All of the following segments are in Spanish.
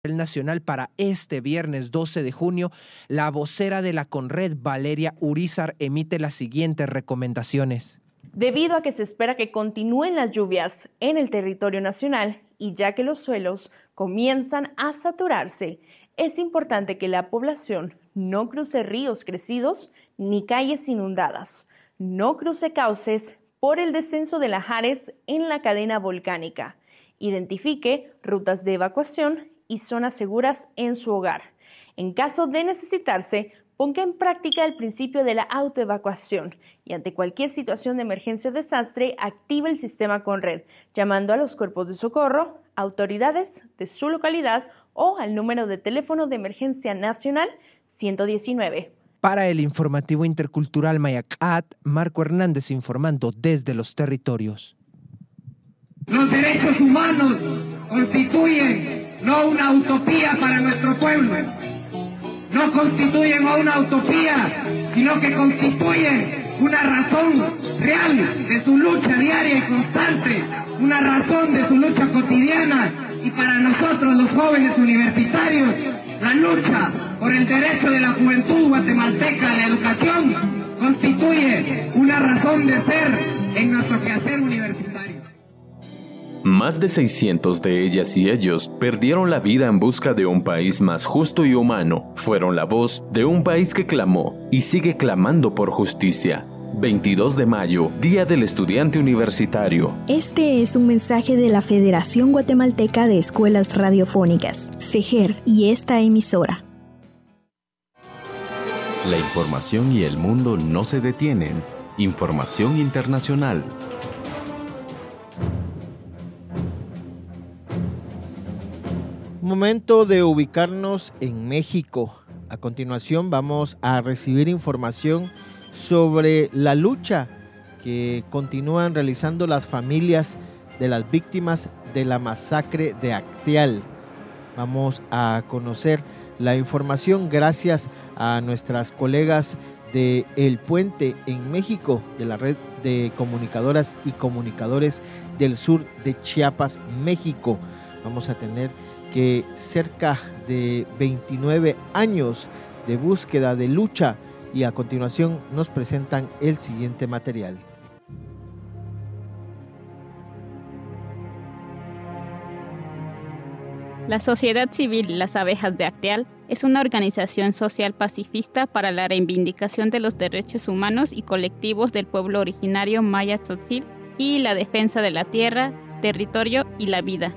nacional para este viernes 12 de junio, la vocera de la CONRED, Valeria Urizar, emite las siguientes recomendaciones. Debido a que se espera que continúen las lluvias en el territorio nacional y ya que los suelos comienzan a saturarse, es importante que la población no cruce ríos crecidos ni calles inundadas, no cruce cauces por el descenso de lahares en la cadena volcánica, identifique rutas de evacuación y zonas seguras en su hogar. En caso de necesitarse, ponga en práctica el principio de la autoevacuación y ante cualquier situación de emergencia o desastre, active el sistema CONRED, llamando a los cuerpos de socorro, autoridades de su localidad o al número de teléfono de emergencia nacional 119. Para el informativo intercultural Mayacat, Marco Hernández informando desde los territorios. Los derechos humanos constituyen no una utopía para nuestro pueblo, no constituyen una utopía, sino que constituyen una razón real de su lucha diaria y constante, una razón de su lucha cotidiana. Y para nosotros los jóvenes universitarios, la lucha por el derecho de la juventud guatemalteca a la educación constituye una razón de ser en nuestro quehacer universitario. Más de 600 de ellas y ellos perdieron la vida en busca de un país más justo y humano. Fueron la voz de un país que clamó y sigue clamando por justicia. 22 de mayo, Día del Estudiante Universitario. Este es un mensaje de la Federación Guatemalteca de Escuelas Radiofónicas, FEGER, y esta emisora. La información y el mundo no se detienen. Información internacional. Momento de ubicarnos en México. A continuación vamos a recibir información sobre la lucha que continúan realizando las familias de las víctimas de la masacre de Acteal. Vamos a conocer la información gracias a nuestras colegas de El Puente en México, de la red de comunicadoras y comunicadores del sur de Chiapas, México. Vamos a tener que cerca de 29 años de búsqueda, de lucha, y a continuación nos presentan el siguiente material. La sociedad civil Las Abejas de Acteal es una organización social pacifista para la reivindicación de los derechos humanos y colectivos del pueblo originario maya tzotzil y la defensa de la tierra, territorio y la vida.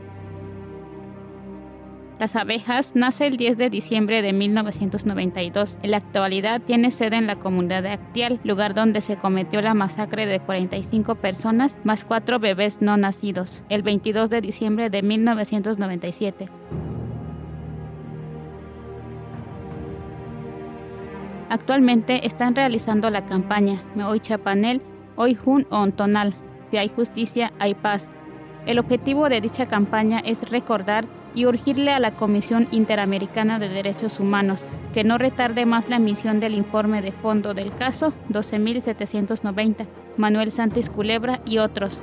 Las Abejas nace el 10 de diciembre de 1992. En la actualidad tiene sede en la comunidad de Acteal, lugar donde se cometió la masacre de 45 personas más 4 bebés no nacidos, el 22 de diciembre de 1997. Actualmente están realizando la campaña Me Hoy Chapanel, Hoy Jun Ontonal, Si hay justicia, hay paz. El objetivo de dicha campaña es recordar y urgirle a la Comisión Interamericana de Derechos Humanos que no retarde más la emisión del informe de fondo del caso 12.790, Manuel Santis Culebra y otros.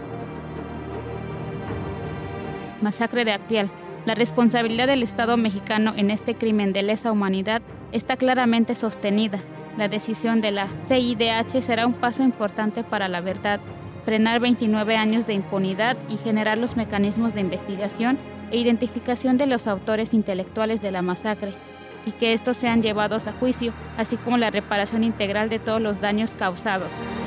Masacre de Acteal. La responsabilidad del Estado mexicano en este crimen de lesa humanidad está claramente sostenida. La decisión de la CIDH será un paso importante para la verdad, frenar 29 años de impunidad y generar los mecanismos de investigación e identificación de los autores intelectuales de la masacre, y que estos sean llevados a juicio, así como la reparación integral de todos los daños causados.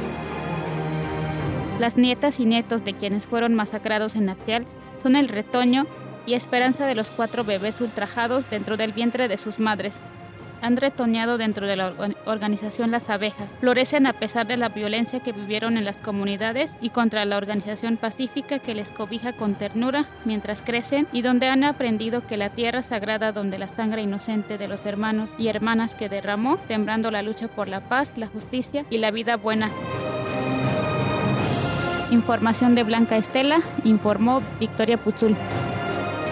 Las nietas y nietos de quienes fueron masacrados en Acteal son el retoño y esperanza de los 4 bebés ultrajados dentro del vientre de sus madres. Han retoñado dentro de la organización Las Abejas. Florecen a pesar de la violencia que vivieron en las comunidades y contra la organización pacífica que les cobija con ternura mientras crecen y donde han aprendido que la tierra sagrada donde la sangre inocente de los hermanos y hermanas que derramó, sembrando la lucha por la paz, la justicia y la vida buena. Información de Blanca Estela, informó Victoria Putzul.